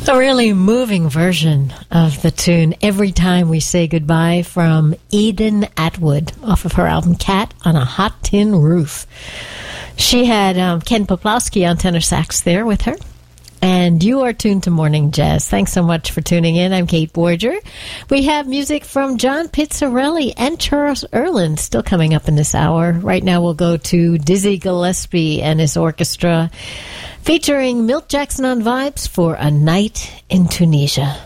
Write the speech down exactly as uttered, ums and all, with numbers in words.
A really moving version of the tune Every Time We Say Goodbye from Eden Atwood off of her album Cat on a Hot Tin Roof. She had um, Ken Poplowski on tenor sax there with her. And you are tuned to Morning Jazz. Thanks so much for tuning in. I'm Kate Borger. We have music from John Pizzarelli and Charles Earland still coming up in this hour. Right now we'll go to Dizzy Gillespie and his orchestra featuring Milt Jackson on vibes for A Night in Tunisia.